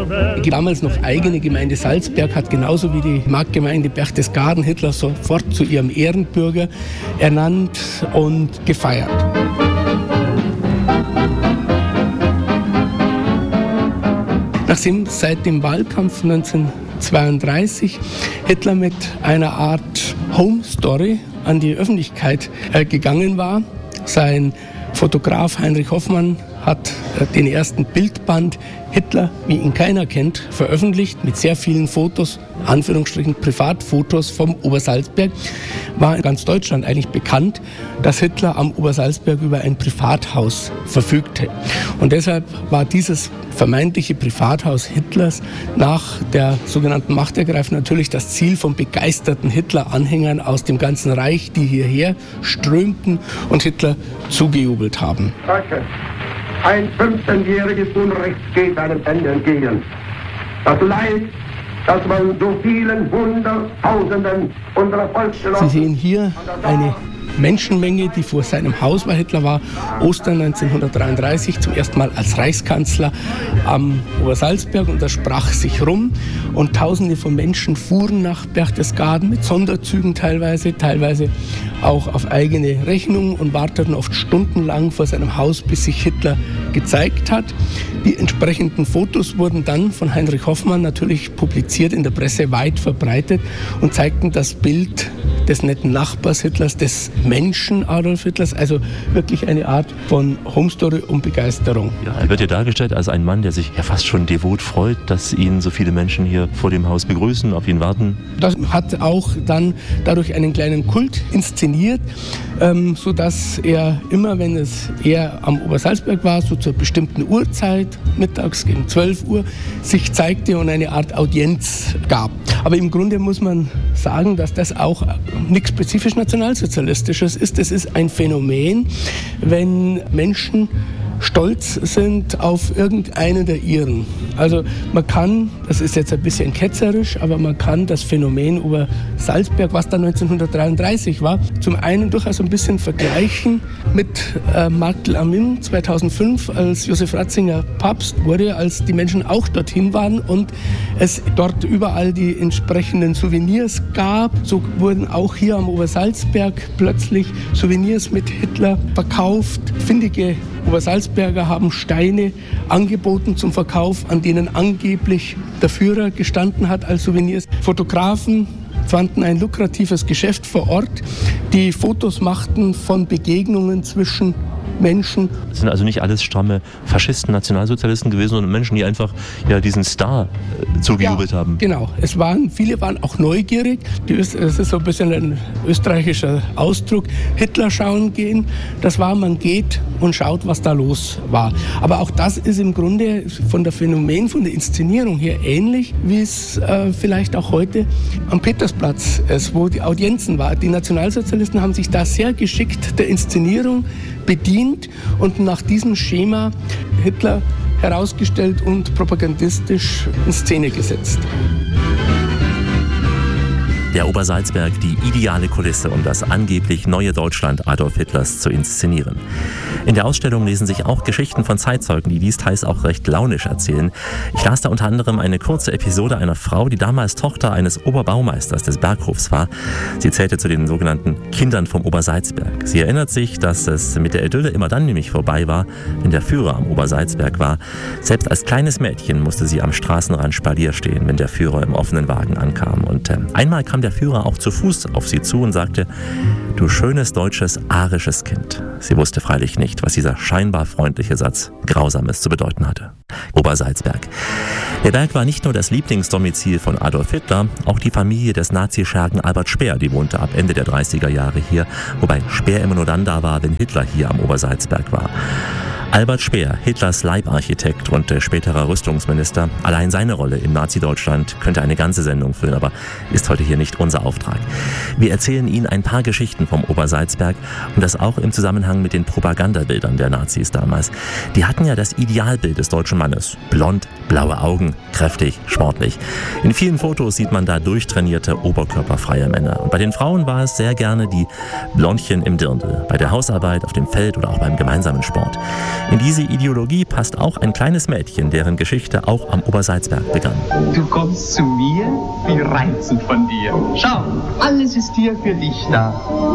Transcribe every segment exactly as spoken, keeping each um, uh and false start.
Die damals noch eigene Gemeinde Salzberg hat genauso wie die Marktgemeinde Berchtesgaden Hitler sofort zu ihrem Ehrenbürger ernannt und gefeiert. Nachdem seit dem Wahlkampf neunzehnhundertzweiunddreißig Hitler mit einer Art Home Story an die Öffentlichkeit äh, gegangen war, sein Fotograf Heinrich Hoffmann hat äh, den ersten Bildband Hitler, wie ihn keiner kennt, veröffentlicht mit sehr vielen Fotos, Anführungsstrichen Privatfotos vom Obersalzberg. War in ganz Deutschland eigentlich bekannt, dass Hitler am Obersalzberg über ein Privathaus verfügte. Und deshalb war dieses vermeintliche Privathaus Hitlers nach der sogenannten Machtergreifung natürlich das Ziel von begeisterten Hitler-Anhängern aus dem ganzen Reich, die hierher strömten und Hitler zugejubelt haben. Ein fünfzehnjähriges Unrecht geht einem Ende entgegen. Das Leid, das man so vielen Hunderttausenden unserer Volksgenossen... Sie sehen hier eine Menschenmenge, die vor seinem Haus war. Hitler war Ostern neunzehnhundertdreiunddreißig zum ersten Mal als Reichskanzler am Obersalzberg und das sprach sich rum. Und Tausende von Menschen fuhren nach Berchtesgaden mit Sonderzügen teilweise, teilweise auch auf eigene Rechnung und warteten oft stundenlang vor seinem Haus, bis sich Hitler gezeigt hat. Die entsprechenden Fotos wurden dann von Heinrich Hoffmann natürlich publiziert, in der Presse weit verbreitet und zeigten das Bild des netten Nachbars Hitlers, des Menschen Adolf Hitlers, also wirklich eine Art von Homestory und Begeisterung. Ja, er wird ja dargestellt als ein Mann, der sich ja fast schon devot freut, dass ihn so viele Menschen hier vor dem Haus begrüßen, auf ihn warten. Das hat auch dann dadurch einen kleinen Kult inszeniert, ähm, sodass er immer, wenn es eher am Obersalzberg war, so zur bestimmten Uhrzeit, mittags gegen zwölf Uhr, sich zeigte und eine Art Audienz gab. Aber im Grunde muss man sagen, dass das auch nichts spezifisch nationalsozialistisches ist. Es ist ein Phänomen, wenn Menschen stolz sind auf irgendeinen der ihren. Also man kann, das ist jetzt ein bisschen ketzerisch, aber man kann das Phänomen Obersalzberg, was dann neunzehnhundertdreiunddreißig war, zum einen durchaus ein bisschen vergleichen mit äh, Marktl am Inn zweitausendfünf, als Josef Ratzinger Papst wurde, als die Menschen auch dorthin waren und es dort überall die entsprechenden Souvenirs gab. So wurden auch hier am Obersalzberg plötzlich Souvenirs mit Hitler verkauft. Findige Obersalzberger haben Steine angeboten zum Verkauf, an denen angeblich der Führer gestanden hat als Souvenirs. Fotografen fanden ein lukratives Geschäft vor Ort, die Fotos machten von Begegnungen zwischen Menschen. Es sind also nicht alles stramme Faschisten, Nationalsozialisten gewesen, sondern Menschen, die einfach ja, diesen Star äh, zugejubelt ja, haben. Genau, es waren, viele waren auch neugierig. Es ist so ein bisschen ein österreichischer Ausdruck. Hitler schauen gehen, das war, man geht und schaut, was da los war. Aber auch das ist im Grunde von der Phänomen, von der Inszenierung her ähnlich, wie es äh, vielleicht auch heute am Petersplatz ist, wo die Audienzen waren. Die Nationalsozialisten haben sich da sehr geschickt der Inszenierung bedient und nach diesem Schema Hitler herausgestellt und propagandistisch in Szene gesetzt. Der Obersalzberg, die ideale Kulisse, um das angeblich neue Deutschland Adolf Hitlers zu inszenieren. In der Ausstellung lesen sich auch Geschichten von Zeitzeugen, die dies teils auch recht launisch erzählen. Ich las da unter anderem eine kurze Episode einer Frau, die damals Tochter eines Oberbaumeisters des Berghofs war. Sie zählte zu den sogenannten Kindern vom Obersalzberg. Sie erinnert sich, dass es mit der Idylle immer dann nämlich vorbei war, wenn der Führer am Obersalzberg war. Selbst als kleines Mädchen musste sie am Straßenrand Spalier stehen, wenn der Führer im offenen Wagen ankam. Und äh, einmal kam der Führer auch zu Fuß auf sie zu und sagte: Du schönes, deutsches, arisches Kind. Sie wusste freilich nicht, was dieser scheinbar freundliche Satz Grausames zu bedeuten hatte. Obersalzberg. Der Berg war nicht nur das Lieblingsdomizil von Adolf Hitler, auch die Familie des Nazischergen Albert Speer, die wohnte ab Ende der dreißiger Jahre hier, wobei Speer immer nur dann da war, wenn Hitler hier am Obersalzberg war. Albert Speer, Hitlers Leibarchitekt und äh, späterer Rüstungsminister, allein seine Rolle im Nazi-Deutschland könnte eine ganze Sendung füllen, aber ist heute hier nicht unser Auftrag. Wir erzählen Ihnen ein paar Geschichten vom Obersalzberg und das auch im Zusammenhang mit den Propagandabildern der Nazis damals. Die hatten ja das Idealbild des deutschen Mannes. Blond, blaue Augen, kräftig, sportlich. In vielen Fotos sieht man da durchtrainierte, oberkörperfreie Männer. Und bei den Frauen war es sehr gerne die Blondchen im Dirndl, bei der Hausarbeit, auf dem Feld oder auch beim gemeinsamen Sport. In diese Ideologie passt auch ein kleines Mädchen, deren Geschichte auch am Obersalzberg begann. Du kommst zu mir, wie reizend von dir. Schau, alles ist hier für dich da.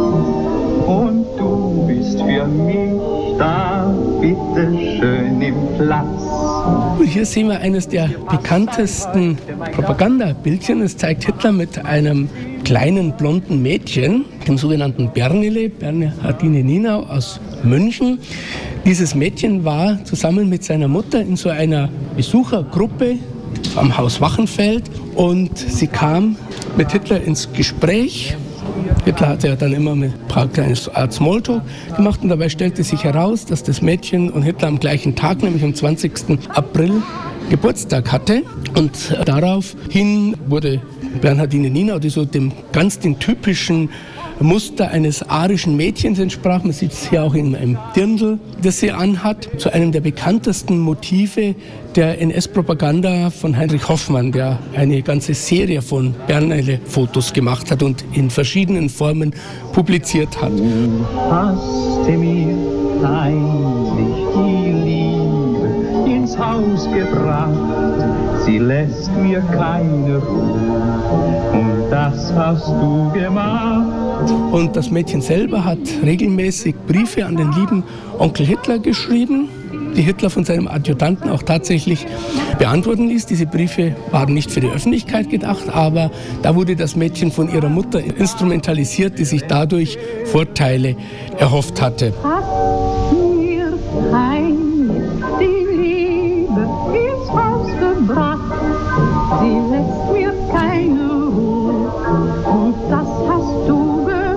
Und du bist für mich da, bitte schön im Platz. Und hier sehen wir eines der bekanntesten Propagandabildchen. Es zeigt Hitler mit einem kleinen blonden Mädchen, dem sogenannten Bernele, Bernhardine Nienau aus München. Dieses Mädchen war zusammen mit seiner Mutter in so einer Besuchergruppe am Haus Wachenfeld und sie kam mit Hitler ins Gespräch. Hitler hatte ja dann immer mit ein paar kleine Art Smalltalk gemacht und dabei stellte sich heraus, dass das Mädchen und Hitler am gleichen Tag, nämlich am zwanzigsten April, Geburtstag hatte. Und daraufhin wurde Bernhardine Nienau, die so dem ganz den typischen Muster eines arischen Mädchens entsprach, man sieht es hier auch in einem Dirndl, das sie anhat, zu einem der bekanntesten Motive der N S-Propaganda von Heinrich Hoffmann, der eine ganze Serie von Bernele-Fotos gemacht hat und in verschiedenen Formen publiziert hat. Du hast mir heimlich die Liebe ins Haus gebracht, sie lässt mir keine Ruhe und das hast du gemacht. Und das Mädchen selber hat regelmäßig Briefe an den lieben Onkel Hitler geschrieben, die Hitler von seinem Adjutanten auch tatsächlich beantworten ließ. Diese Briefe waren nicht für die Öffentlichkeit gedacht, aber da wurde das Mädchen von ihrer Mutter instrumentalisiert, die sich dadurch Vorteile erhofft hatte. Hast mir heimlich die Liebe ins Haus gebracht, sie lässt mir keine Ruhe und das hast du.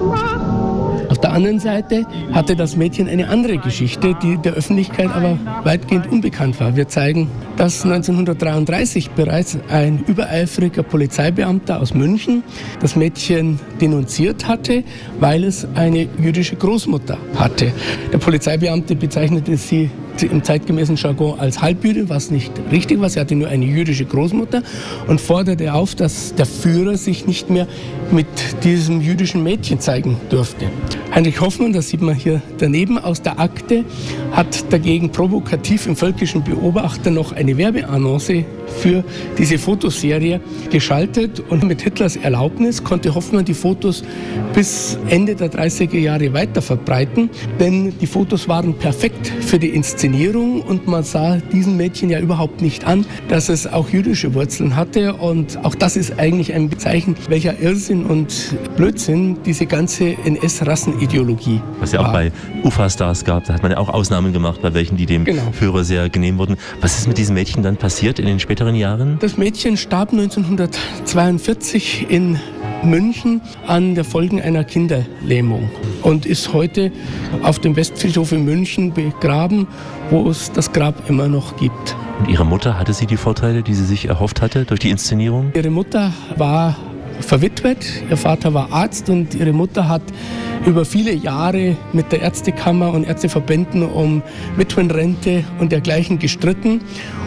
Auf der anderen Seite hatte das Mädchen eine andere Geschichte, die der Öffentlichkeit aber weitgehend unbekannt war. Wir zeigen, dass neunzehnhundertdreiunddreißig bereits ein übereifriger Polizeibeamter aus München das Mädchen denunziert hatte, weil es eine jüdische Großmutter hatte. Der Polizeibeamte bezeichnete sie im zeitgemäßen Jargon als Halbjüdin, was nicht richtig war. Sie hatte nur eine jüdische Großmutter und forderte auf, dass der Führer sich nicht mehr mit diesem jüdischen Mädchen zeigen durfte. Heinrich Hoffmann, das sieht man hier daneben aus der Akte, hat dagegen provokativ im Völkischen Beobachter noch eine Werbeannonce für diese Fotoserie geschaltet und mit Hitlers Erlaubnis konnte Hoffmann die Fotos bis Ende der dreißiger Jahre weiter verbreiten, denn die Fotos waren perfekt für die Inszenierung und man sah diesem Mädchen ja überhaupt nicht an, dass es auch jüdische Wurzeln hatte und auch das ist eigentlich ein Zeichen, welcher Irrsinn und Blödsinn diese ganze N S-Rassenideologie Was ja auch war. Bei Ufa-Stars gab, da hat man ja auch Ausnahmen gemacht, bei welchen die dem genau. Führer sehr genehm wurden. Was ist mit diesem Mädchen dann passiert in den späteren Jahren? Das Mädchen starb neunzehnhundertzweiundvierzig in München an der Folgen einer Kinderlähmung und ist heute auf dem Westfriedhof in München begraben, wo es das Grab immer noch gibt. Und Ihre Mutter, hatte sie die Vorteile, die sie sich erhofft hatte durch die Inszenierung? Ihre Mutter war verwitwet, ihr Vater war Arzt und ihre Mutter hat über viele Jahre mit der Ärztekammer und Ärzteverbänden um Witwenrente und dergleichen gestritten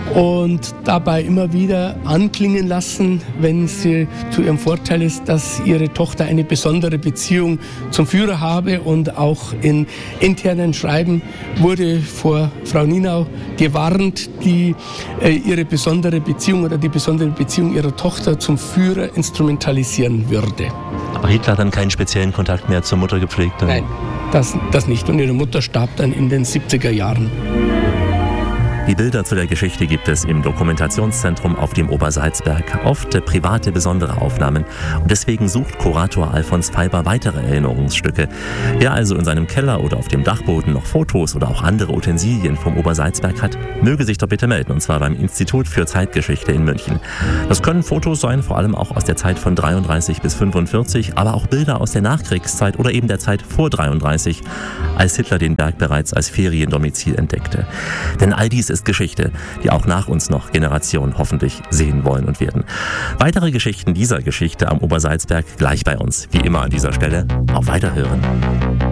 und dabei immer wieder anklingen lassen, wenn sie zu ihrem Vorteil ist, dass ihre Tochter eine besondere Beziehung zum Führer habe und auch in internen Schreiben wurde vor Frau Nienau gewarnt, die äh, ihre besondere Beziehung oder die besondere Beziehung ihrer Tochter zum Führer instrumentalisieren würde. Aber Hitler hat dann keinen speziellen Kontakt mehr zur Mutter gepflegt? Oder? Nein, das, das nicht. Und ihre Mutter starb dann in den siebziger Jahren. Die Bilder zu der Geschichte gibt es im Dokumentationszentrum auf dem Obersalzberg. Oft private, besondere Aufnahmen. Und deswegen sucht Kurator Alfons Pfeiber weitere Erinnerungsstücke. Wer also in seinem Keller oder auf dem Dachboden noch Fotos oder auch andere Utensilien vom Obersalzberg hat, möge sich doch bitte melden. Und zwar beim Institut für Zeitgeschichte in München. Das können Fotos sein, vor allem auch aus der Zeit von dreiunddreißig bis fünfundvierzig, aber auch Bilder aus der Nachkriegszeit oder eben der Zeit vor dreiunddreißig, als Hitler den Berg bereits als Feriendomizil entdeckte. Denn all dies ist Geschichte, die auch nach uns noch Generationen hoffentlich sehen wollen und werden. Weitere Geschichten dieser Geschichte am Obersalzberg gleich bei uns. Wie immer an dieser Stelle. Auf Weiterhören.